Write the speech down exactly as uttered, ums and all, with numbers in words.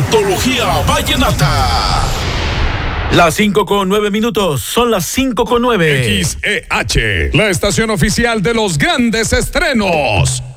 Antología Vallenata. Las cinco con nueve minutos, son las cinco con nueve. X E H, la estación oficial de los grandes estrenos.